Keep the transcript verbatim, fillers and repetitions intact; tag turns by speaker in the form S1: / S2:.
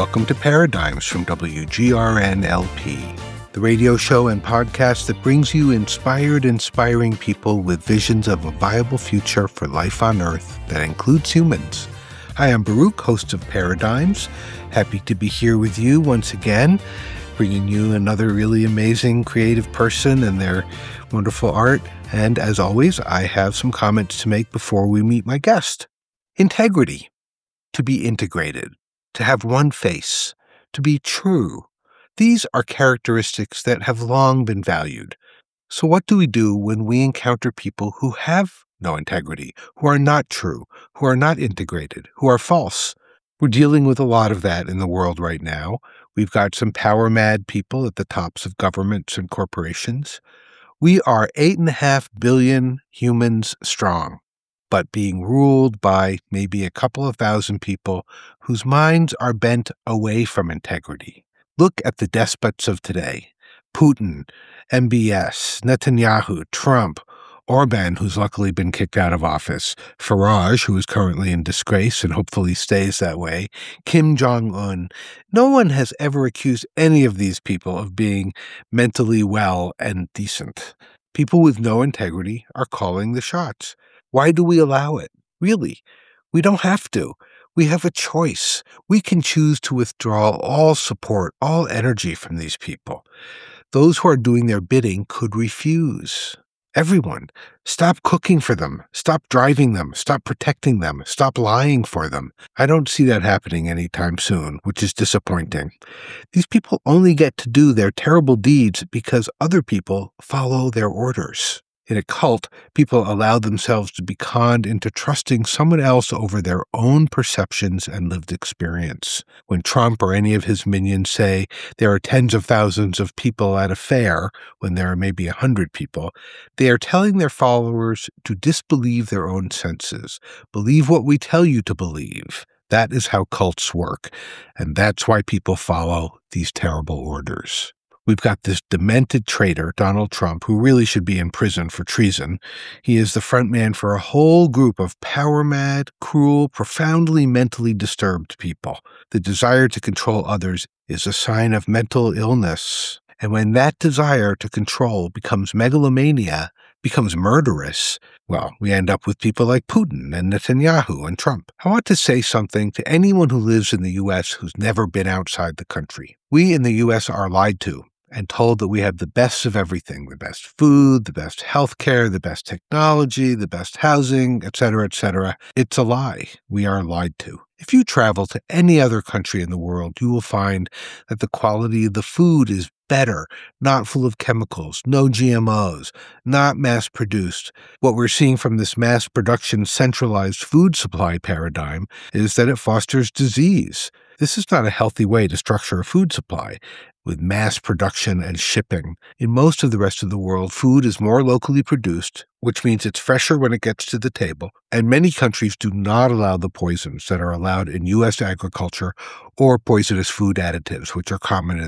S1: Welcome to Paradigms from W G R N L P, the radio show and podcast that brings you inspired, inspiring people with visions of a viable future for life on Earth that includes humans. Hi, I'm Baruch, host of Paradigms. Happy to be here with you once again, bringing you another really amazing creative person and their wonderful art. And as always, I have some comments to make before we meet my guest. Integrity. To be integrated. To have one face. To be true. These are characteristics that have long been valued. So what do we do when we encounter people who have no integrity, who are not true, who are not integrated, who are false? We're dealing with a lot of that in the world right now. We've got some power-mad people at the tops of governments and corporations. We are eight and a half billion humans strong, but being ruled by maybe a couple of thousand people whose minds are bent away from integrity. Look at the despots of today. Putin, M B S, Netanyahu, Trump, Orban, who's luckily been kicked out of office, Farage, who is currently in disgrace and hopefully stays that way, Kim Jong-un. No one has ever accused any of these people of being mentally well and decent. People with no integrity are calling the shots. Why do we allow it? Really, we don't have to. We have a choice. We can choose to withdraw all support, all energy from these people. Those who are doing their bidding could refuse. Everyone, stop cooking for them, stop driving them, stop protecting them, stop lying for them. I don't see that happening anytime soon, which is disappointing. These people only get to do their terrible deeds because other people follow their orders. In a cult, people allow themselves to be conned into trusting someone else over their own perceptions and lived experience. When Trump or any of his minions say there are tens of thousands of people at a fair, when there are maybe a hundred people, they are telling their followers to disbelieve their own senses. Believe what we tell you to believe. That is how cults work, and that's why people follow these terrible orders. We've got this demented traitor, Donald Trump, who really should be in prison for treason. He is the front man for a whole group of power-mad, cruel, profoundly mentally disturbed people. The desire to control others is a sign of mental illness. And when that desire to control becomes megalomania, becomes murderous, well, we end up with people like Putin and Netanyahu and Trump. I want to say something to anyone who lives in the U S who's never been outside the country. We in the U S are lied to and told that we have the best of everything, the best food, the best healthcare, the best technology, the best housing, et cetera, et cetera. It's a lie. We are lied to. If you travel to any other country in the world, you will find that the quality of the food is better, not full of chemicals, no G M Os, not mass-produced. What we're seeing from this mass production centralized food supply paradigm is that it fosters disease. This is not a healthy way to structure a food supply, with mass production and shipping. In most of the rest of the world, food is more locally produced, which means it's fresher when it gets to the table, and many countries do not allow the poisons that are allowed in U S agriculture or poisonous food additives, which are common in